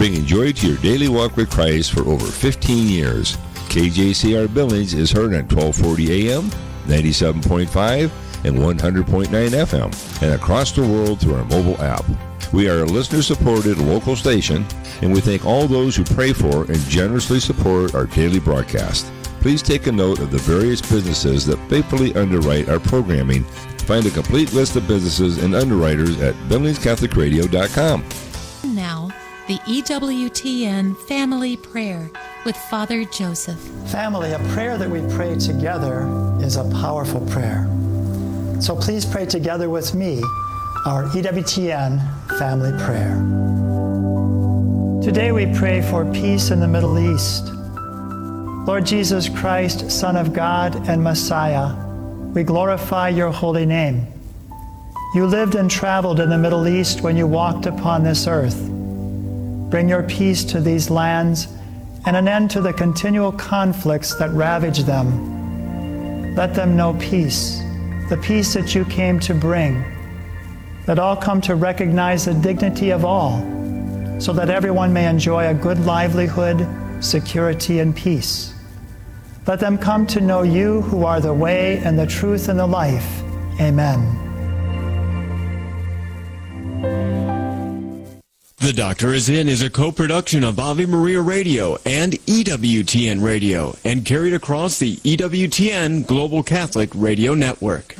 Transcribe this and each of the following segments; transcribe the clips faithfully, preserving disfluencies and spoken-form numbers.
bringing joy to your daily walk with Christ for over fifteen years. K J C R Billings is heard on twelve forty A M, ninety-seven point five, and one hundred point nine F M, and across the world through our mobile app. We are a listener-supported local station, and we thank all those who pray for and generously support our daily broadcast. Please take a note of the various businesses that faithfully underwrite our programming. Find a complete list of businesses and underwriters at billings catholic radio dot com. Now, the E W T N Family Prayer with Father Joseph. Family, a prayer that we pray together is a powerful prayer. So please pray together with me our E W T N Family Prayer. Today we pray for peace in the Middle East. Lord Jesus Christ, Son of God and Messiah, we glorify your holy name. You lived and traveled in the Middle East when you walked upon this earth. Bring your peace to these lands and an end to the continual conflicts that ravage them. Let them know peace, the peace that you came to bring. Let all come to recognize the dignity of all, so that everyone may enjoy a good livelihood, security, and peace. Let them come to know you, who are the way and the truth and the life. Amen. The Doctor Is In is a co-production of Ave Maria Radio and E W T N Radio and carried across the E W T N Global Catholic Radio Network.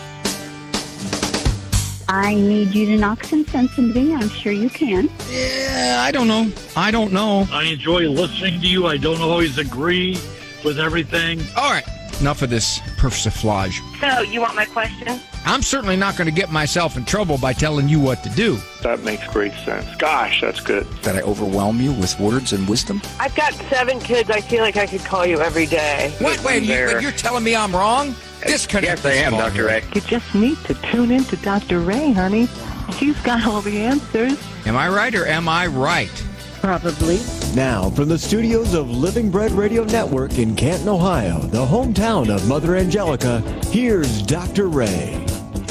I need you to knock some sense into me. I'm sure you can. Yeah, I don't know. I don't know. I enjoy listening to you. I don't always agree with everything. All right, enough of this persiflage. So, you want my question? I'm certainly not going to get myself in trouble by telling you what to do. That makes great sense. Gosh, that's good. Did I overwhelm you with words and wisdom? I've got seven kids. I feel like I could call you every day. Wait, wait, you, wait you're telling me I'm wrong? Disconnect. Yes, I am, Doctor Ray. You just need to tune in to Doctor Ray, honey. She's got all the answers. Am I right or am I right? Probably. Now, from the studios of Living Bread Radio Network in Canton, Ohio, the hometown of Mother Angelica, here's Doctor Ray.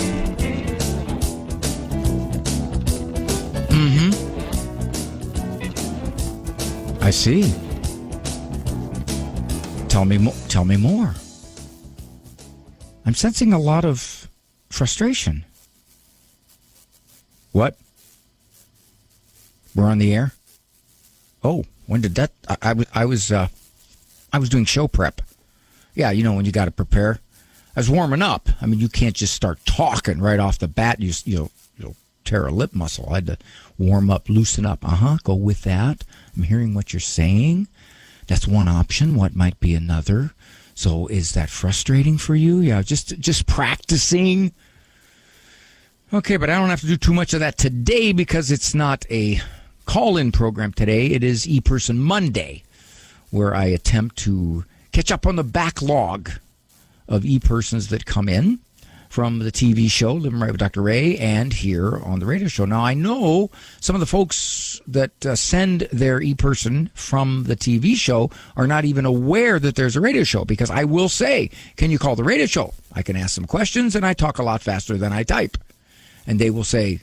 Mm-hmm. I see. Tell me more. Tell me more. I'm sensing a lot of frustration. What? We're on the air? Oh, when did that? I, I was, I was, uh, I was doing show prep. Yeah, you know when you got to prepare. I was warming up. I mean, you can't just start talking right off the bat. You, you'll, you'll tear a lip muscle. I had to warm up, loosen up. Uh huh. Go with that. I'm hearing what you're saying. That's one option. What might be another? So is that frustrating for you? Yeah, just just practicing. Okay, but I don't have to do too much of that today because it's not a call-in program today. It is ePerson Monday, where I attempt to catch up on the backlog of ePersons that come in from the T V show, Living Right with Doctor Ray, and here on the radio show. Now, I know some of the folks that uh, send their ePerson from the T V show are not even aware that there's a radio show, because I will say, can you call the radio show? I can ask some questions, and I talk a lot faster than I type. And they will say,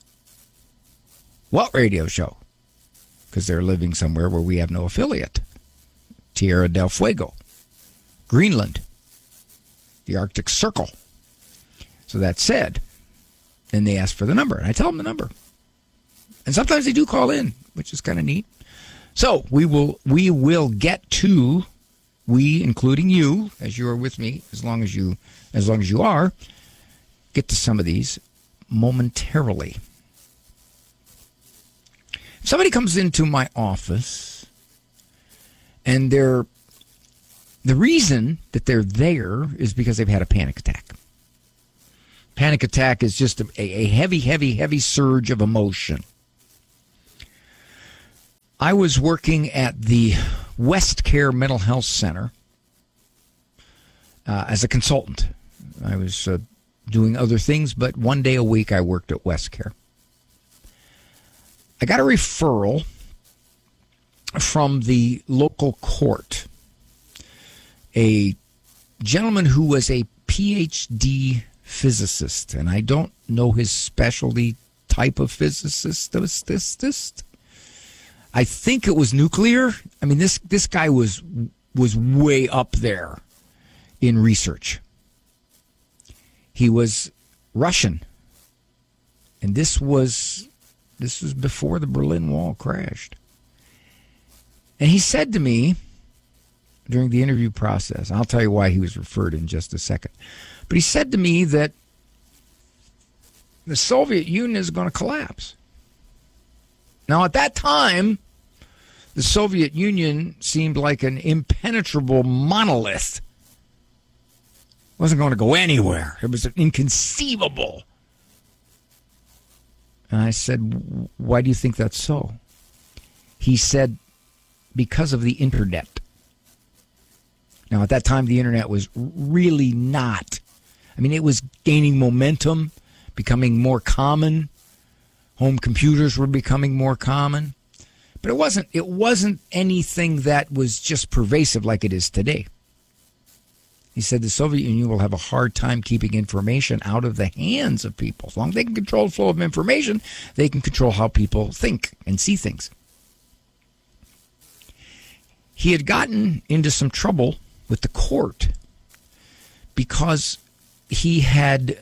what radio show? Because they're living somewhere where we have no affiliate. Tierra del Fuego, Greenland, the Arctic Circle. So that said, then they ask for the number, and I tell them the number. And sometimes they do call in, which is kind of neat. So we will we will get to, we, including you, as you are with me, as long as you as long as you are, get to some of these momentarily. If somebody comes into my office and they're the reason that they're there is because they've had a panic attack. Panic attack is just a, a heavy, heavy, heavy surge of emotion. I was working at the West Care Mental Health Center uh, as a consultant. I was uh, doing other things, but one day a week I worked at West Care. I got a referral from the local court. A gentleman who was a P H D physicist, and I don't know his specialty type of physicist. I think it was nuclear. I mean, this this guy was was way up there in research. He was Russian, and this was this was before the Berlin Wall crashed. And he said to me during the interview process, I'll tell you why he was referred in just a second, but he said to me that the Soviet Union is going to collapse. Now, at that time, the Soviet Union seemed like an impenetrable monolith. It wasn't going to go anywhere. It was inconceivable. And I said, why do you think that's so? He said, because of the internet. Now, at that time, the internet was really not. I mean, it was gaining momentum, becoming more common. Home computers were becoming more common. But it wasn't it wasn't anything that was just pervasive like it is today. He said the Soviet Union will have a hard time keeping information out of the hands of people. As long as they can control the flow of information, they can control how people think and see things. He had gotten into some trouble with the court because he had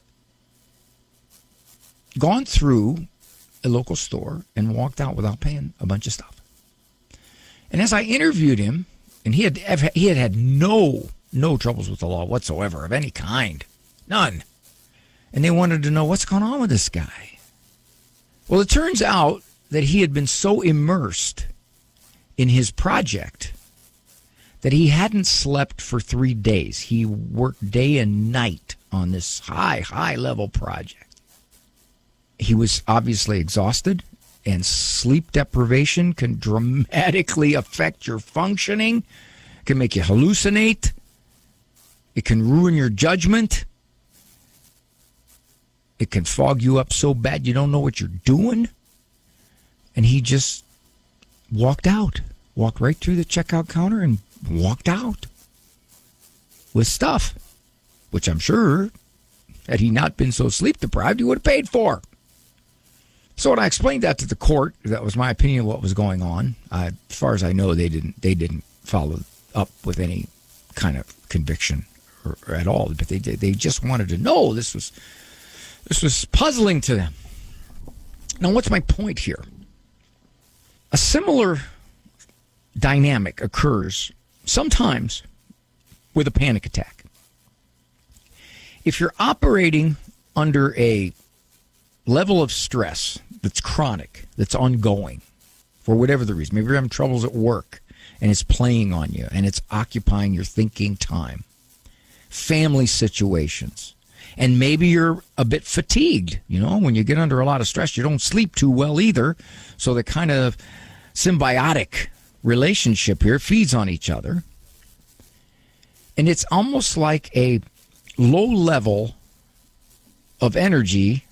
gone through a local store and walked out without paying a bunch of stuff. And as I interviewed him, and he had he had had no no troubles with the law whatsoever of any kind, none. And they wanted to know what's going on with this guy. Well, it turns out that he had been so immersed in his project that he hadn't slept for three days. He worked day and night on this high, high level project. He was obviously exhausted, and sleep deprivation can dramatically affect your functioning. It can make you hallucinate. It can ruin your judgment. It can fog you up so bad you don't know what you're doing. And he just walked out, walked right through the checkout counter and walked out with stuff, which I'm sure, had he not been so sleep deprived, he would have paid for. So when I explained that to the court, that was my opinion of what was going on. Uh, as far as I know, they didn't they didn't follow up with any kind of conviction or, or at all. But they they just wanted to know. This was this was puzzling to them. Now, what's my point here? A similar dynamic occurs sometimes with a panic attack. If you're operating under a level of stress that's chronic, that's ongoing, for whatever the reason. Maybe you're having troubles at work, and it's playing on you, and it's occupying your thinking time. Family situations. And maybe you're a bit fatigued. You know, when you get under a lot of stress, you don't sleep too well either. So the kind of symbiotic relationship here feeds on each other. And it's almost like a low level of energy,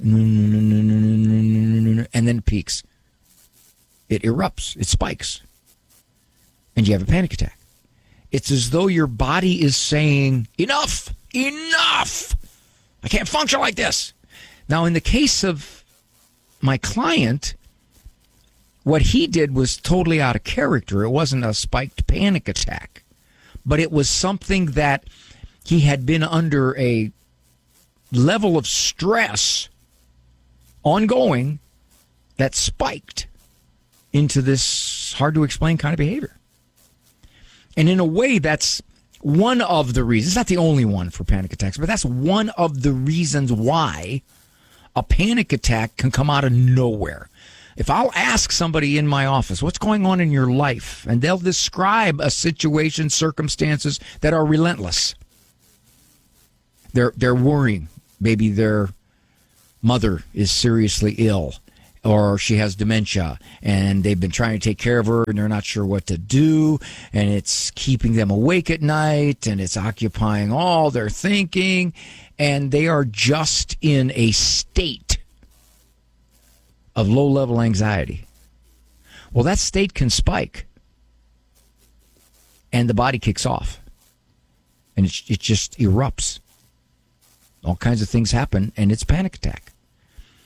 and then it peaks. It erupts. It spikes. And you have a panic attack. It's as though your body is saying, enough, enough. I can't function like this. Now, in the case of my client, what he did was totally out of character. It wasn't a spiked panic attack, but it was something that he had been under a level of stress ongoing that spiked into this hard to explain kind of behavior. And in a way, that's one of the reasons, it's not the only one for panic attacks, but that's one of the reasons why a panic attack can come out of nowhere. If I'll ask somebody in my office, what's going on in your life? And they'll describe a situation, circumstances that are relentless. They're, they're worrying. Maybe their mother is seriously ill, or she has dementia, and they've been trying to take care of her, and they're not sure what to do, and it's keeping them awake at night, and it's occupying all their thinking, and they are just in a state of low-level anxiety. Well, that state can spike, and the body kicks off, and it, it just erupts. All kinds of things happen, and it's panic attack.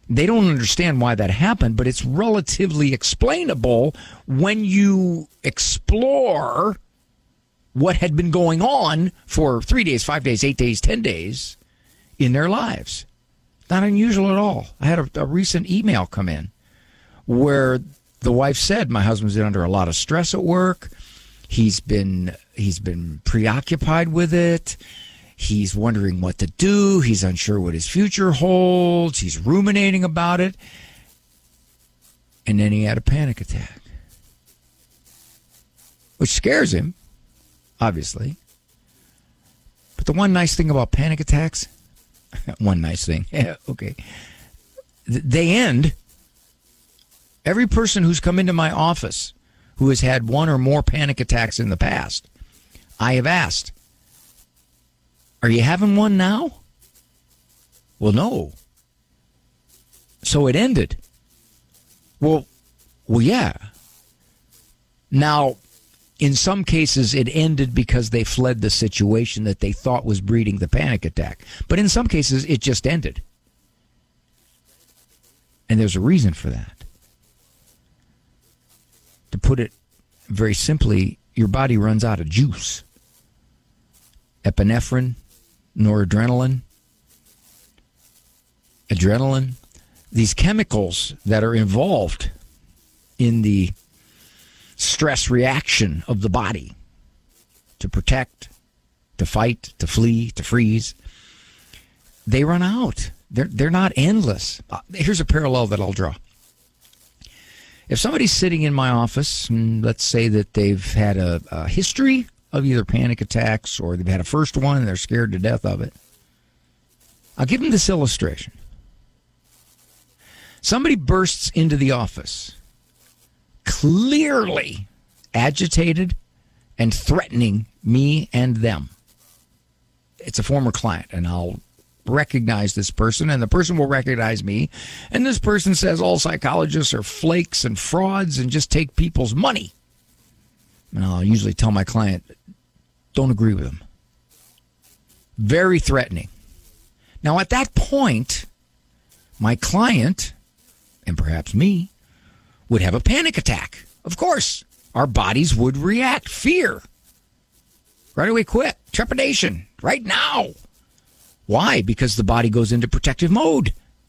They don't understand why that happened, but it's relatively explainable when you explore what had been going on for three days, five days, eight days, ten days in their lives. Not unusual at all. I had a, a recent email come in where the wife said, my husband's been under a lot of stress at work. He's been he's been preoccupied with it. He's wondering what to do. He's unsure what his future holds. He's ruminating about it. And then he had a panic attack, which scares him, obviously. But the one nice thing about panic attacks, one nice thing, yeah, okay, they end. Every person who's come into my office who has had one or more panic attacks in the past, I have asked, are you having one now? Well, no. So it ended. Well, well, yeah. Now, in some cases, it ended because they fled the situation that they thought was breeding the panic attack. But in some cases, it just ended. And there's a reason for that. To put it very simply, your body runs out of juice. Epinephrine, noradrenaline, adrenaline, these chemicals that are involved in the stress reaction of the body to protect, to fight, to flee, to freeze, they run out. They're, they're not endless. Uh, here's a parallel that I'll draw. If somebody's sitting in my office, and let's say that they've had a, a history of either panic attacks or they've had a first one and they're scared to death of it, I'll give them this illustration. Somebody bursts into the office, clearly agitated and threatening me and them. It's a former client, and I'll recognize this person, and the person will recognize me, and this person says all psychologists are flakes and frauds and just take people's money. And I'll usually tell my client, don't agree with them. Very threatening. Now, at that point, my client, and perhaps me, would have a panic attack. Of course, our bodies would react. Fear. Right away, quit. Trepidation. Right now. Why? Because the body goes into protective mode.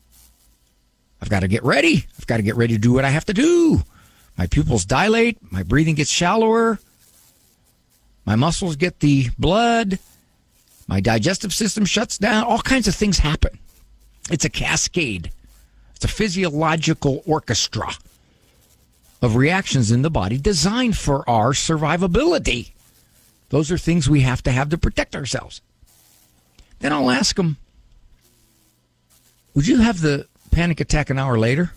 I've got to get ready. I've got to get ready to do what I have to do. My pupils dilate. My breathing gets shallower. My muscles get the blood. My digestive system shuts down. All kinds of things happen. It's a cascade. It's a physiological orchestra of reactions in the body designed for our survivability. Those are things we have to have to protect ourselves. Then I'll ask them, would you have the panic attack an hour later?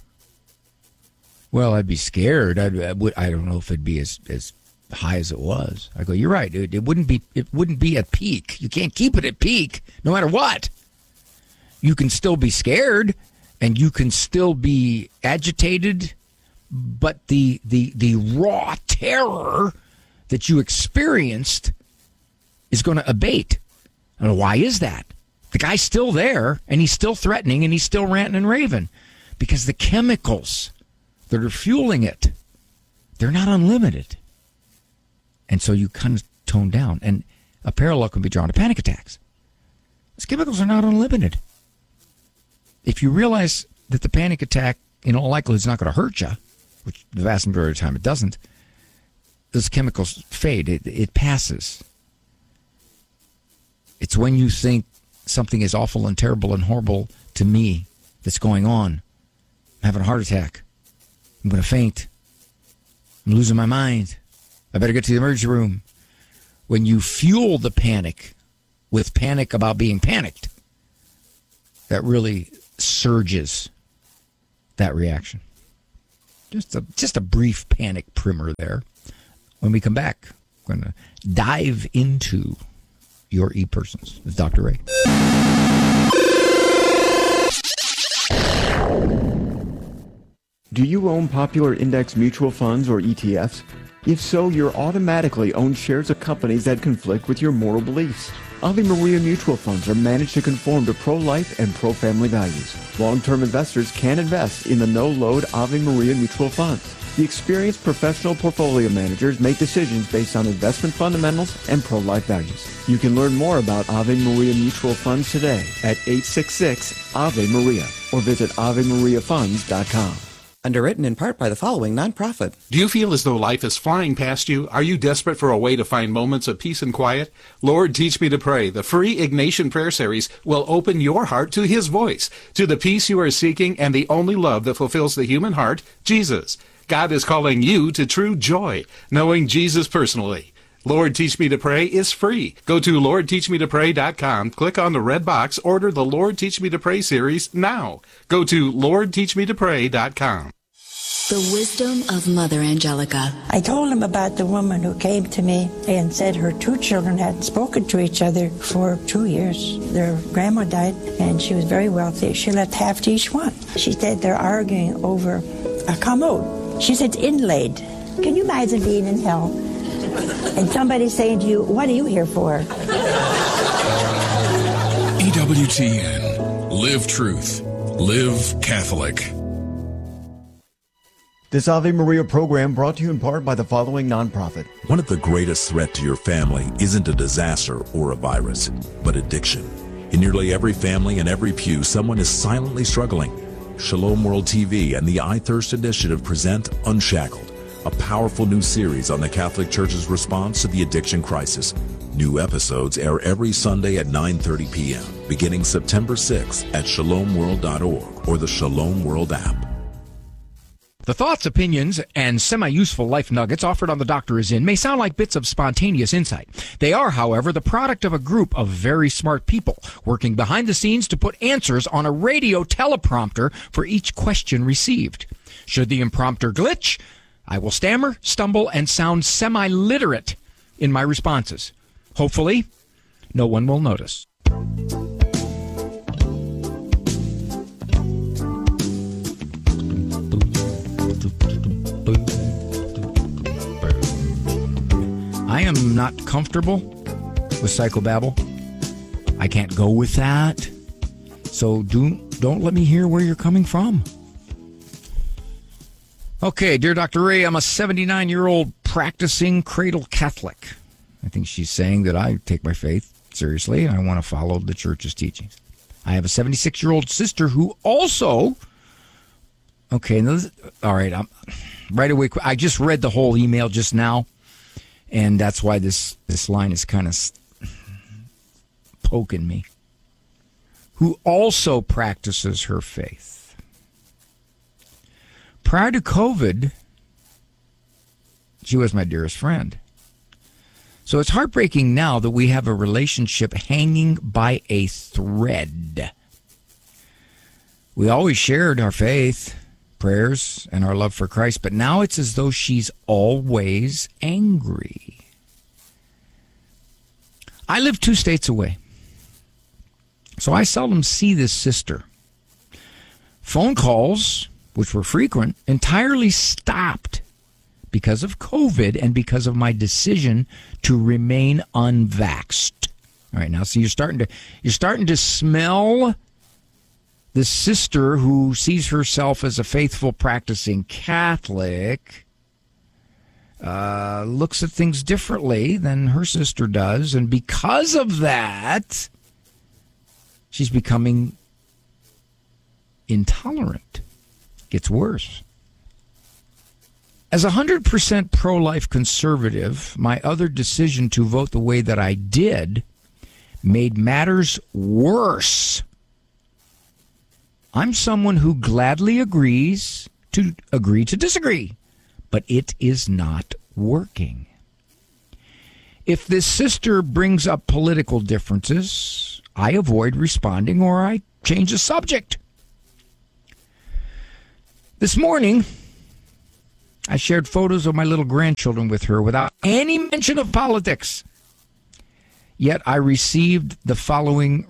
Well, I'd be scared. I'd, I, would, I don't know if it'd be as, as high as it was. I go, you're right. It, it wouldn't be. It wouldn't be at peak. You can't keep it at peak, no matter what. You can still be scared, and you can still be agitated, but the the the raw terror that you experienced is going to abate. And why is that? The guy's still there, and he's still threatening, and he's still ranting and raving, because the chemicals that are fueling it, they're not unlimited. And so you kind of tone down. And a parallel can be drawn to panic attacks. These chemicals are not unlimited. If you realize that the panic attack, in all likelihood, is not going to hurt you, which the vast majority of the time it doesn't, those chemicals fade. It, it passes. It's when you think something is awful and terrible and horrible to me that's going on. I'm having a heart attack. I'm going to faint. I'm losing my mind. I better get to the emergency room. When you fuel the panic with panic about being panicked, that really surges that reaction. Just a, just a brief panic primer there. When we come back, we're going to dive into your e-persons with Doctor Ray. Do you own popular index mutual funds or E T Fs? If so, you're automatically owned shares of companies that conflict with your moral beliefs. Ave Maria mutual funds are managed to conform to pro-life and pro-family values. Long-term investors can invest in the no-load Ave Maria mutual funds. The experienced professional portfolio managers make decisions based on investment fundamentals and pro-life values. You can learn more about Ave Maria mutual funds today at eight six six Ave Maria or visit ave maria funds dot com. Underwritten in part by the following nonprofit. Do you feel as though life is flying past you? Are you desperate for a way to find moments of peace and quiet? Lord, Teach Me to Pray, the free Ignatian prayer series, will open your heart to His voice, to the peace you are seeking and the only love that fulfills the human heart, Jesus. God is calling you to true joy, knowing Jesus personally. Lord, Teach Me to Pray is free. Go to lord teach me to pray dot com, click on the red box, order the Lord Teach Me to Pray series now. Go to lord teach me to pray dot com. The wisdom of Mother Angelica. I told him about the woman who came to me and said her two children hadn't spoken to each other for two years. Their grandma died, and she was very wealthy. She left half to each one. She said they're arguing over a commode. She said it's inlaid. Can you imagine being in hell and somebody saying to you, what are you here for? E W T N. Live truth. Live Catholic. This Ave Maria program brought to you in part by the following nonprofit. One of the greatest threats to your family isn't a disaster or a virus, but addiction. In nearly every family and every pew, someone is silently struggling. Shalom World T V and the I Thirst Initiative present Unshackled, a powerful new series on the Catholic Church's response to the addiction crisis. New episodes air every Sunday at nine thirty p.m., beginning September sixth at shalom world dot org or the Shalom World app. The thoughts, opinions, and semi-useful life nuggets offered on The Doctor Is In may sound like bits of spontaneous insight. They are, however, the product of a group of very smart people working behind the scenes to put answers on a radio teleprompter for each question received. Should the imprompter glitch, I will stammer, stumble, and sound semi-literate in my responses. Hopefully, no one will notice. I am not comfortable with psychobabble. I can't go with that. So do, don't let me hear where you're coming from. Okay, dear Doctor Ray, I'm a seventy-nine-year-old practicing cradle Catholic. I think she's saying that I take my faith seriously and I want to follow the Church's teachings. I have a seventy-six-year-old sister who also... Okay, all right, I'm, right away, I just read the whole email just now. And that's why this, this line is kind of poking me. Who also practices her faith. Prior to COVID, she was my dearest friend. So it's heartbreaking now that we have a relationship hanging by a thread. We always shared our faith, prayers, and our love for Christ, but now it's as though she's always angry. I live two states away, so I seldom see this sister. Phone calls, which were frequent, entirely stopped because of COVID and because of my decision to remain unvaxxed. All right, now, so you're starting to you're starting to smell the sister who sees herself as a faithful, practicing Catholic, uh, looks at things differently than her sister does. And because of that, she's becoming intolerant. Gets worse. As a one hundred percent pro-life conservative, my other decision to vote the way that I did made matters worse. I'm someone who gladly agrees to agree to disagree, but it is not working. If this sister brings up political differences, I avoid responding or I change the subject. This morning, I shared photos of my little grandchildren with her without any mention of politics. Yet I received the following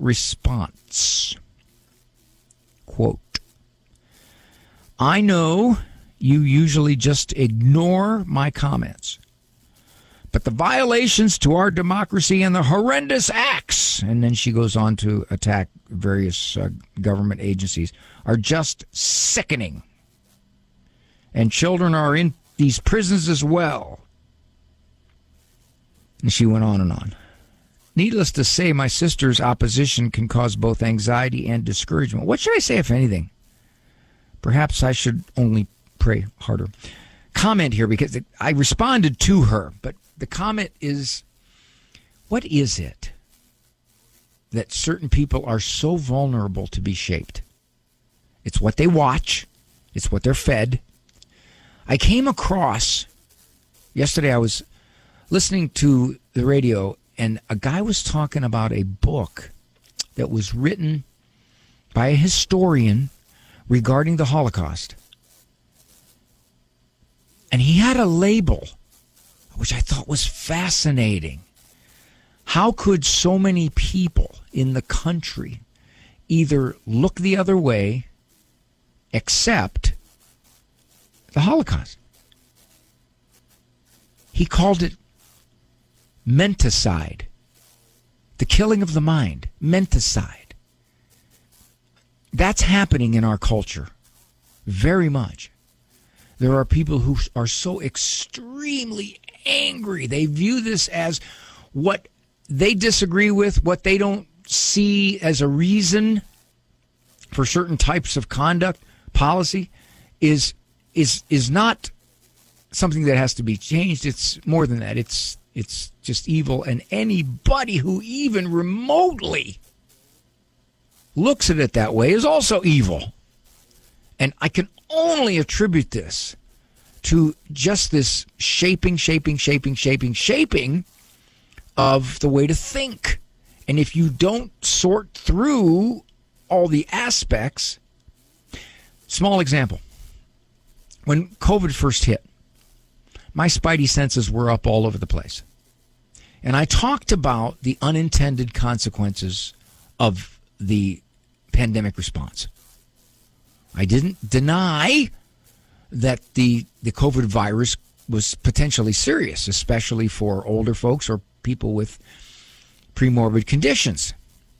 response. Quote, I know you usually just ignore my comments. But the violations to our democracy and the horrendous acts, and then she goes on to attack various uh, government agencies, are just sickening. And children are in these prisons as well. And she went on and on. Needless to say, my sister's opposition can cause both anxiety and discouragement. What should I say, if anything? Perhaps I should only pray harder. Comment here, because I responded to her, but the comment is, what is it that certain people are so vulnerable to be shaped? It's what they watch. It's what they're fed. I came across, yesterday I was listening to the radio, and a guy was talking about a book that was written by a historian regarding the Holocaust. And he had a label, which I thought was fascinating. How could so many people in the country either look the other way, accept the Holocaust? He called it menticide, the killing of the mind, menticide. That's happening in our culture very much. There are people who are so extremely angry. They view this as what they disagree with, what they don't see as a reason for certain types of conduct, policy, is is is not something that has to be changed. It's more than that. It's it's just evil, and anybody who even remotely looks at it that way is also evil. And I can only attribute this to just this shaping, shaping, shaping, shaping, shaping of the way to think. And if you don't sort through all the aspects, small example, when COVID first hit, my spidey senses were up all over the place. And I talked about the unintended consequences of the pandemic response. I didn't deny that the, the COVID virus was potentially serious, especially for older folks or people with premorbid conditions.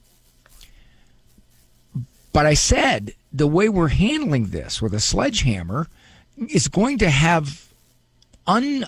But I said the way we're handling this with a sledgehammer is going to have un,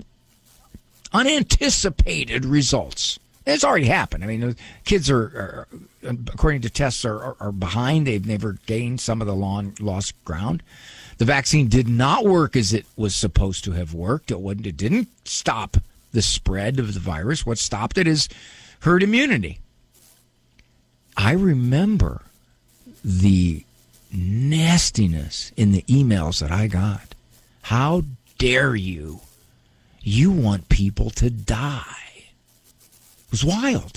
unanticipated results. It's already happened. I mean, the kids are, are according to tests, are, are, are behind. They've never gained some of the long, lost ground. The vaccine did not work as it was supposed to have worked. It wasn't. It didn't stop the spread of the virus. What stopped it is herd immunity. I remember the nastiness in the emails that I got. How dare you? You want people to die. It was wild.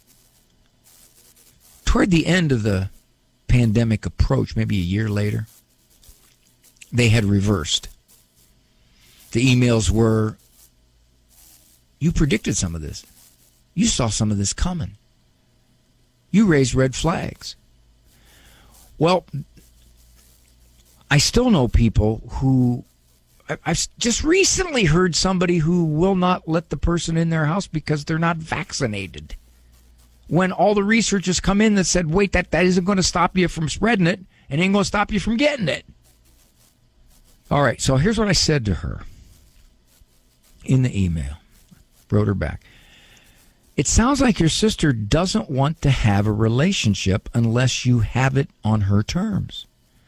Toward the end of the pandemic approach, maybe a year later, they had reversed. The emails were, you predicted some of this. You saw some of this coming. You raised red flags. Well, I still know people who, I've just recently heard somebody who will not let the person in their house because they're not vaccinated. When all the research has come in that said, wait, that, that isn't going to stop you from spreading it and ain't going to stop you from getting it. All right, so here's what I said to her in the email. Wrote her back. It sounds like your sister doesn't want to have a relationship unless you have it on her terms.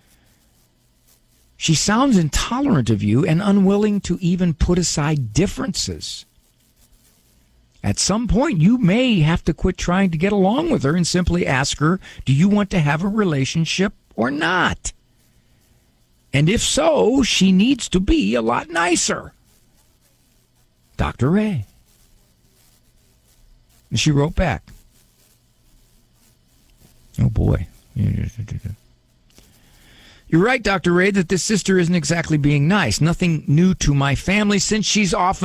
She sounds intolerant of you and unwilling to even put aside differences. At some point, you may have to quit trying to get along with her and simply ask her, do you want to have a relationship or not? And if so, she needs to be a lot nicer. Doctor Ray. And she wrote back. Oh, boy. You're right, Doctor Ray, that this sister isn't exactly being nice. Nothing new to my family since she's often